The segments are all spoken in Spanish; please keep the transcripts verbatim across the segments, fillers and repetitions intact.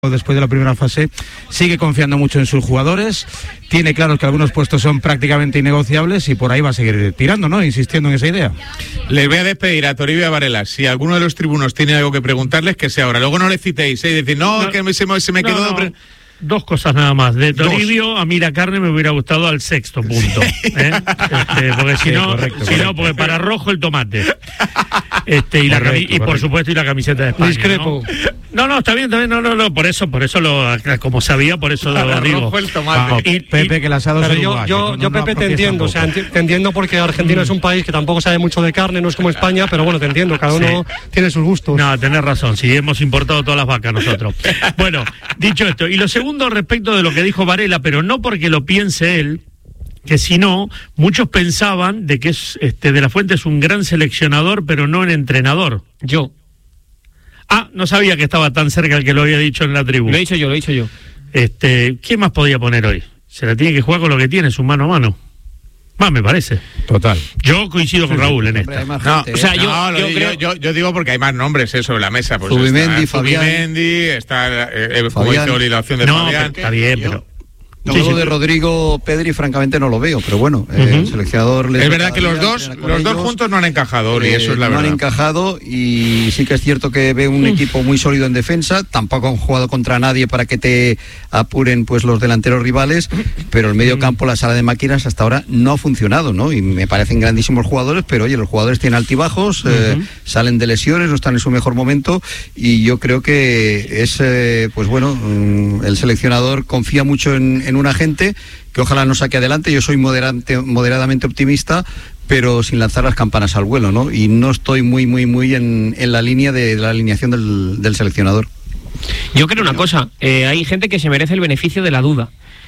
después de la primera fase, sigue confiando mucho en sus jugadores, tiene claro que algunos puestos son prácticamente innegociables y por ahí va a seguir tirando, ¿no? Insistiendo en esa idea. Les voy a despedir a Toribio y a Varela. Si alguno de los tribunos tiene algo que preguntarles, que sea ahora. Luego no le citéis, ¿eh? Y decir, no, no, que me, se, me, se me no, quedó... No. Pre- Dos cosas nada más. De Toribio Dos. a Mira Carne me hubiera gustado al sexto punto. ¿eh? Este, porque si Sí, no, correcto, si correcto. no, porque para rojo el tomate. Este, y, la Correcto, cami- y por correcto. supuesto y la camiseta de España. Discrepo. ¿no? no, no, está bien, está bien, no, no, no, por eso, por eso lo, como sabía, por eso lo digo. Rojo el tomate. Ah, Y- Pepe, que el asado Pero es yo, uruguayo, yo, no- yo no Pepe, te apropies entiendo, o sea, tampoco. enti- te entiendo porque Argentina es un país que tampoco sabe mucho de carne, no es como España, pero bueno, te entiendo, cada uno tiene sus gustos. No, tenés razón, sí, hemos importado todas las vacas nosotros. Bueno, dicho esto, y lo segundo respecto de lo que dijo Varela, pero no porque lo piense él, que si no, muchos pensaban de que es, este, De la Fuente es un gran seleccionador, pero no en entrenador. Yo. Ah, no sabía que estaba tan cerca el que lo había dicho en la tribu. Lo he dicho yo, lo he dicho yo. Este, ¿quién más podía poner hoy? Se la tiene que jugar con lo que tiene, su mano a mano. Más me parece. Total. Yo coincido con Raúl en Hombre, esta. hay más No, gente, o ¿eh? sea, yo- yo, yo yo, creo- yo, yo digo porque hay más nombres eh, sobre la mesa. Pues Zubimendi, está Fabián. Zubimendi, está, eh, eh, como Fabián. dice Oli, la opción de No, Fabián. pero está bien, Yo- pero... No, Sí, lo sí. de Rodrigo Pedri, francamente no lo veo, pero bueno, eh, Ujú. el seleccionador... les Es ve verdad cada que los día, dos, entrena con los dos ellos, juntos no han encajado, Oli, eh, eso es la no verdad. han encajado y sí que es cierto que ve un equipo muy sólido en defensa, tampoco han jugado contra nadie para que te apuren pues los delanteros rivales, pero el medio campo, la sala de máquinas hasta ahora no ha funcionado, ¿no? Y me parecen grandísimos jugadores, pero oye, los jugadores tienen altibajos, eh, salen de lesiones, no están en su mejor momento y yo creo que es, eh, pues bueno, mm, el seleccionador confía mucho en, en un agente que ojalá nos saque adelante. Yo soy moderante, moderadamente optimista, pero sin lanzar las campanas al vuelo, ¿no? Y no estoy muy, muy, muy en, en la línea de, de la alineación del, del seleccionador. Yo creo una cosa, eh, hay gente que se merece el beneficio de la duda.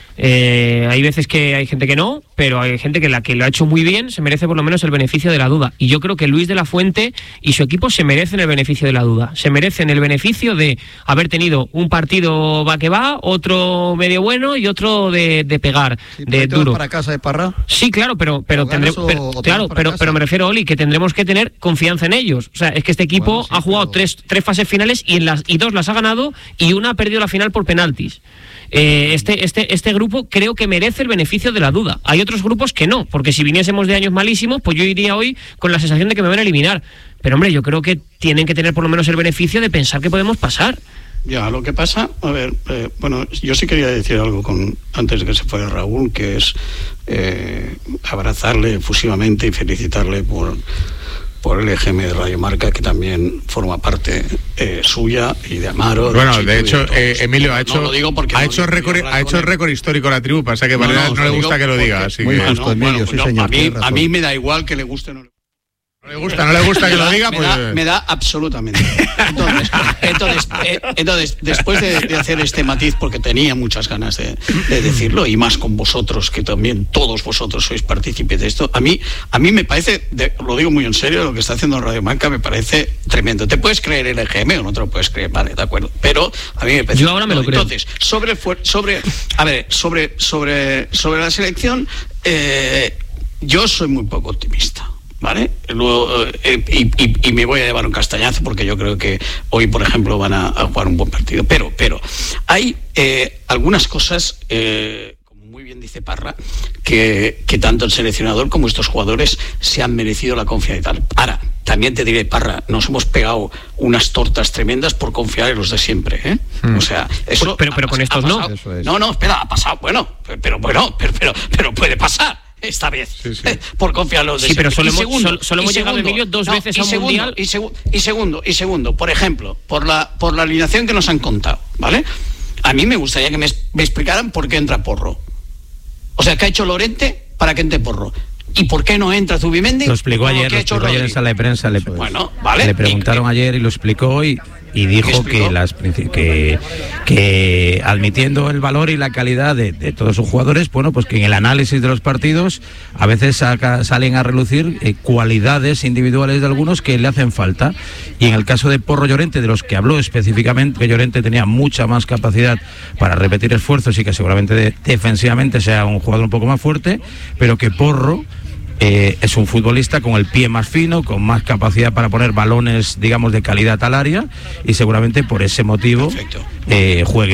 Eh, hay veces que hay gente que no, pero hay gente que la que lo ha hecho muy bien se merece por lo menos el beneficio de la duda. Y yo creo que Luis de la Fuente y su equipo se merecen el beneficio de la duda. Se merecen el beneficio de haber tenido un partido va que va, otro medio bueno y otro de, de pegar, Sí, de ¿te vas duro. para casa de Parra? Sí, claro, pero pero ¿O ganas tendremos, o- pero, o te claro, vas para pero, casa? pero me refiero, Oli, que tendremos que tener confianza en ellos. O sea, es que este equipo Bueno, sí, ha jugado pero- tres, tres fases finales y en las y dos las ha ganado y una ha perdido la final por penaltis. Eh, este, este, este grupo creo que merece el beneficio de la duda. Hay otros grupos que no, porque si viniésemos de años malísimos, pues yo iría hoy con la sensación de que me van a eliminar. Pero hombre, yo creo que tienen que tener por lo menos el beneficio de pensar que podemos pasar. Ya, lo que pasa, a ver, eh, bueno, yo sí quería decir algo con antes de que se fuera Raúl, que es eh, abrazarle efusivamente y felicitarle por, por el E G M de Radio Marca, que también forma parte eh, suya y de Amaro. Bueno, Chico de y hecho, todos. eh, Emilio ha No hecho, lo digo porque ha no- hecho no récord, hablar ha con hecho él. récord histórico a la tribu, pasa que No, Varela no, no, os le lo digo gusta que lo diga, porque- así Muy que justo, Bueno, Emilio, bueno, sí, no, señor, a mí, tienes a razón. mí me da igual que le guste o no le no le gusta, no le gusta que lo diga, me pues da, me da absolutamente. Entonces, entonces, eh, entonces después de, de hacer este matiz, porque tenía muchas ganas de, de decirlo, y más con vosotros, que también todos vosotros sois partícipes de esto, a mí, a mí me parece, de- lo digo muy en serio, lo que está haciendo Radio Marca me parece tremendo. Te puedes creer el E G M o no te lo puedes creer, vale, de acuerdo, pero a mí me parece... Yo ahora me lo creo. Entonces, sobre, fuer- sobre, a ver, sobre, sobre, sobre la selección, eh, yo soy muy poco optimista. ¿Vale? Luego, eh, y, y, y me voy a llevar un castañazo porque yo creo que hoy, por ejemplo, van a, a jugar un buen partido. Pero, pero hay eh, algunas cosas, eh, como muy bien dice Parra, que, que tanto el seleccionador como estos jugadores se han merecido la confianza y tal. Ahora, también te diré, Parra, nos hemos pegado unas tortas tremendas por confiar en los de siempre, ¿eh? Mm. O sea, eso... Pero- pero ha con pas- estos ha no. pasado. Eso es. No, no, espera, ha pasado, bueno, pero bueno, pero, pero, pero puede pasar. Esta vez, Sí, sí. por confiar en los de Sí, pero siempre. solo Y hemos- solo- solo y hemos llegado, Emilio, dos veces y a un segundo, mundial. Y, segu- y segundo, y segundo, por ejemplo, por la, por la alineación que nos han contado, ¿vale? A mí me gustaría que me, es- me explicaran por qué entra Porro. O sea, ¿qué ha hecho Lorente para que entre Porro? ¿Y por qué no entra Zubimendi? Lo explicó Con ayer, que lo ha hecho explicó ayer en Rodri. sala de prensa. Le, Bueno, vale. le preguntaron Y- ayer y lo explicó y, y dijo explicó? que, las, princi- que, que admitiendo el valor y la calidad de, de todos sus jugadores, bueno, pues que en el análisis de los partidos a veces saca- salen a relucir eh, cualidades individuales de algunos que le hacen falta. Y en el caso de Porro Llorente, de los que habló específicamente, que Llorente tenía mucha más capacidad para repetir esfuerzos y que seguramente de- defensivamente sea un jugador un poco más fuerte, pero que Porro eh, es un futbolista con el pie más fino, con más capacidad para poner balones, digamos, de calidad al área, y seguramente por ese motivo eh, juegue